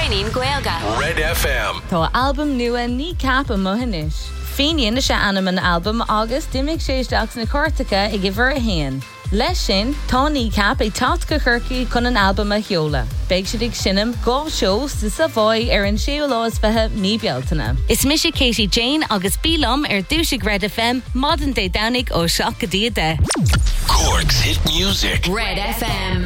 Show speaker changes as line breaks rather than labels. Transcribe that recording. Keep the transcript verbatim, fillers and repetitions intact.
Daoine Gaelga.
Red F M.
Tá album nua ní cap a mohanis. Fínín se anam an album agus dimig séisteach na Cortacha i gibhar a héan. Leis sin, tá ní cap é tat go churci chun an album a heola. Beig siad ag sinnam gá show sa Savoy ar an séú lás bheithe ní bealtainna.
Is Misha Katie Jane agus Bílam ar dúisig Red F M, Modern Day Downig ó Seach go dia de.
Cork's hit music.
Red F M.